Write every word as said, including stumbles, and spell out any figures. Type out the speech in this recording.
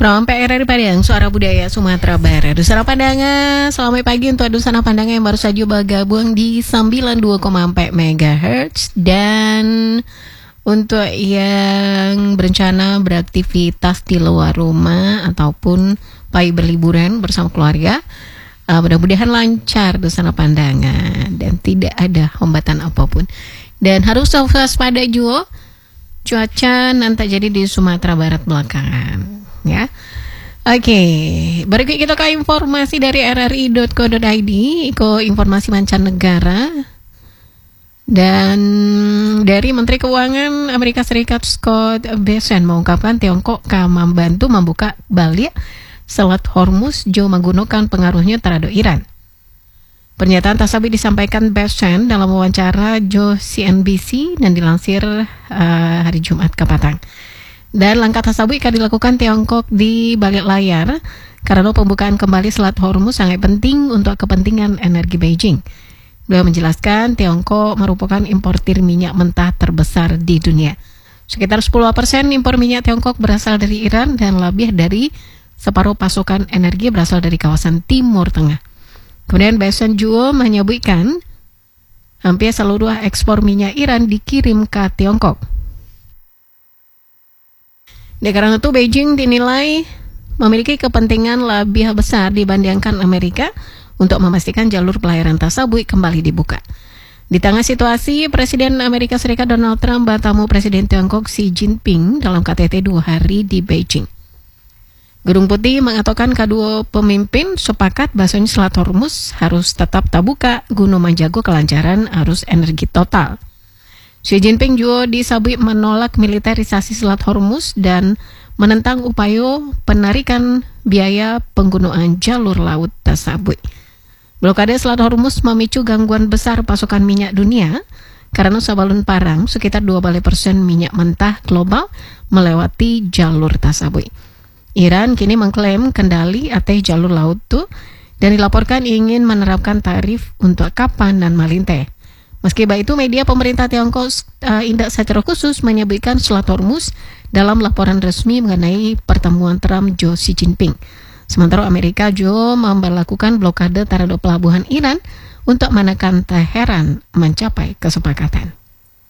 From P R R Padang, Suara Budaya Sumatera Barat. Dusana Pandangan, selamat pagi untuk Dusana Pandangan yang baru saja bergabung di sembilan puluh dua koma empat megahertz. Dan untuk yang berencana beraktivitas di luar rumah ataupun pergi berliburan bersama keluarga, uh, mudah-mudahan lancar Dusana Pandangan dan tidak ada hambatan apapun. Dan harus waspada juga cuaca nanti jadi di Sumatera Barat belakangan. Ya, oke. Okay. Berikut kita ke informasi dari r r i dot co dot i d, ke informasi mancanegara. Dan dari Menteri Keuangan Amerika Serikat Scott Bessent mengungkapkan Tiongkok akan membantu membuka balik Selat Hormuz jauh menggunakan pengaruhnya terhadap Iran. Pernyataan tersebut disampaikan Bessent dalam wawancara Joe C N B C dan dilansir uh, hari Jumat ke petang. Dan langkah tersebut akan dilakukan Tiongkok di balik layar karena pembukaan kembali Selat Hormuz sangat penting untuk kepentingan energi Beijing. Beliau menjelaskan Tiongkok merupakan importir minyak mentah terbesar di dunia. Sekitar sepuluh persen impor minyak Tiongkok berasal dari Iran dan lebih dari separuh pasokan energi berasal dari kawasan Timur Tengah. Kemudian Bessent juga menyebutkan hampir seluruh ekspor minyak Iran dikirim ke Tiongkok. Oleh karena itu, Beijing dinilai memiliki kepentingan lebih besar dibandingkan Amerika untuk memastikan jalur pelayaran tersebut kembali dibuka. Di tengah situasi, Presiden Amerika Serikat Donald Trump bertemu Presiden Tiongkok Xi Jinping dalam K T T dua hari di Beijing. Gedung Putih mengatakan kedua pemimpin sepakat bahwasanya Selat Hormuz harus tetap terbuka guna menjaga kelancaran arus energi total. Xi Jinping juga disebut menolak militerisasi Selat Hormuz dan menentang upaya penarikan biaya penggunaan jalur laut tersebut. Blokade Selat Hormuz memicu gangguan besar pasokan minyak dunia karena sebalun parang sekitar dua puluh persen minyak mentah global melewati jalur tersebut. Iran kini mengklaim kendali atas jalur laut itu dan dilaporkan ingin menerapkan tarif untuk kapal dan malinte. Meski begitu, media pemerintah Tiongkok uh, tidak secara khusus menyebutkan Selat Hormuz dalam laporan resmi mengenai pertemuan Trump Joe Xi Jinping. Sementara Amerika juga memperlakukan blokade terhadap pelabuhan Iran untuk menekan Teheran mencapai kesepakatan.